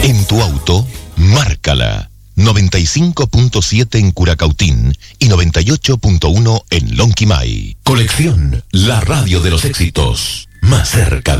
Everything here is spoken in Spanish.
En tu auto, márcala. 95.7 en Curacautín y 98.1 en Lonquimay. Colección La Radio de los Éxitos. Más cerca